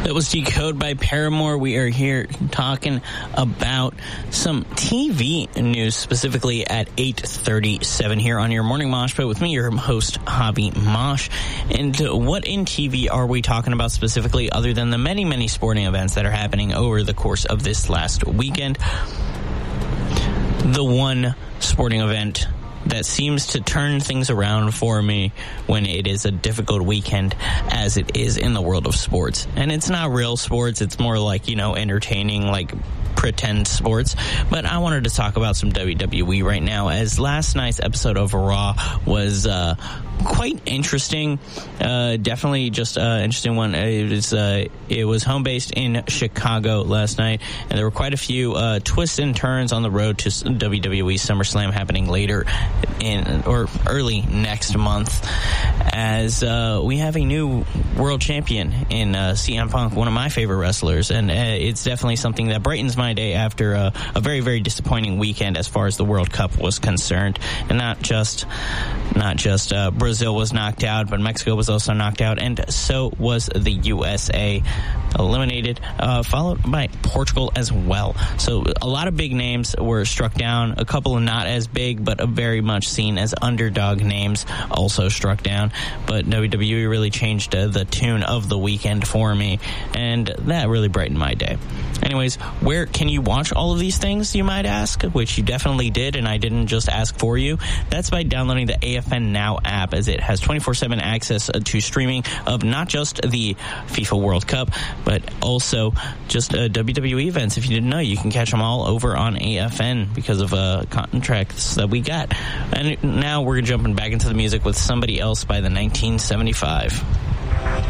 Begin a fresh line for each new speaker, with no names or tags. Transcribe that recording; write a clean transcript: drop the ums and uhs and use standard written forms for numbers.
That was Decode by Paramore. We are here talking about some TV news, specifically at 8:37 here on your Morning Mosh Pit with me, your host, Javi Mosh. And what in TV are we talking about specifically, other than the many, many sporting events that are happening over the course of this last weekend? The one sporting event that seems to turn things around for me when it is a difficult weekend, as it is in the world of sports. And it's not real sports. It's more like, entertaining, like pretend sports. But I wanted to talk about some WWE right now, as last night's episode of Raw was quite interesting. Definitely just an interesting one. It was home based in Chicago last night, and there were quite a few twists and turns on the road to WWE SummerSlam happening later or early next month, as we have a new world champion in CM Punk, one of my favorite wrestlers, and it's definitely something that brightens my day after a very, very disappointing weekend as far as the World Cup was concerned. And not just Brazil was knocked out, but Mexico was also knocked out, and so was the USA, eliminated, followed by Portugal as well. So a lot of big names were struck down, a couple of not as big but very much seen as underdog names also struck down. But WWE really changed the tune of the weekend for me, and that really brightened my day. Anyways, where can you watch all of these things, you might ask? Which you definitely did, and I didn't just ask for you. That's by downloading the AFN Now app, as it has 24/7 access to streaming of not just the FIFA World Cup, but also just WWE events. If you didn't know, you can catch them all over on AFN because of contracts that we got. And now we're jumping back into the music with Somebody Else by the 1975.